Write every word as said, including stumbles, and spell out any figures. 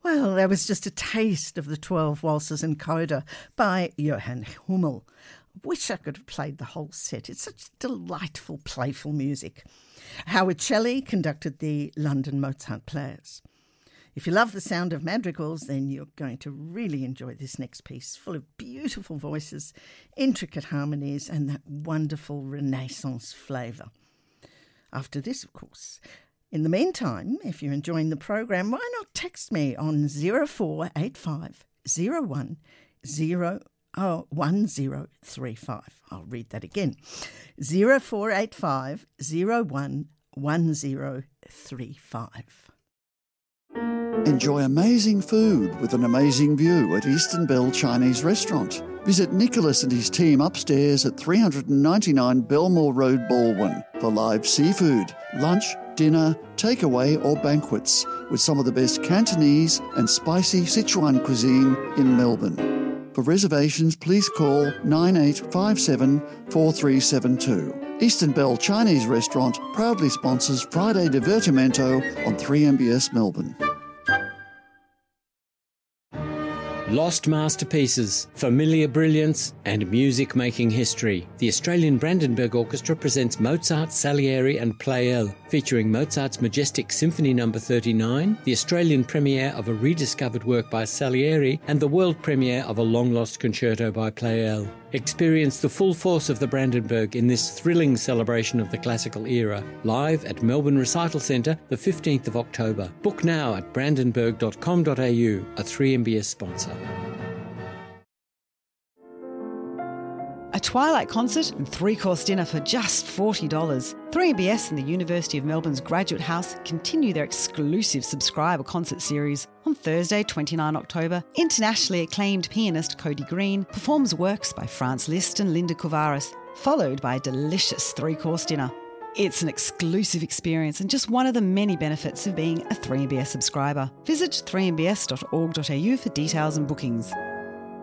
Well, that was just a taste of the twelve Waltzes and Coda by Johann Hummel. Wish I could have played the whole set. It's such delightful, playful music. Howard Shelley conducted the London Mozart Players. If you love the sound of madrigals, then you're going to really enjoy this next piece, full of beautiful voices, intricate harmonies, and that wonderful Renaissance flavour. After this, of course. In the meantime, if you're enjoying the program, why not text me on zero four eight five zero one zero one zero three five. I'll read that again. zero four eight five zero one one zero three five. Enjoy amazing food with an amazing view at Eastern Bell Chinese Restaurant. Visit Nicholas and his team upstairs at three ninety-nine Belmore Road, Baldwin for live seafood, lunch, dinner, takeaway or banquets with some of the best Cantonese and spicy Sichuan cuisine in Melbourne. For reservations, please call nine eight five seven four three seven two. Eastern Bell Chinese Restaurant proudly sponsors Friday Divertimento on three M B S Melbourne. Lost masterpieces, familiar brilliance, and music-making history. The Australian Brandenburg Orchestra presents Mozart, Salieri and Pleyel, featuring Mozart's majestic Symphony number thirty-nine, the Australian premiere of a rediscovered work by Salieri, and the world premiere of a long-lost concerto by Pleyel. Experience the full force of the Brandenburg in this thrilling celebration of the classical era, live at Melbourne Recital Centre the fifteenth of October. Book now at brandenburg dot com dot a u, a three M B S sponsor. A Twilight concert and three-course dinner for just forty dollars. three M B S and the University of Melbourne's Graduate House continue their exclusive subscriber concert series. On Thursday, the twenty-ninth of October, internationally acclaimed pianist Cody Green performs works by Franz Liszt and Linda Couvaras, followed by a delicious three-course dinner. It's an exclusive experience and just one of the many benefits of being a three M B S subscriber. Visit three m b s dot org dot a u for details and bookings.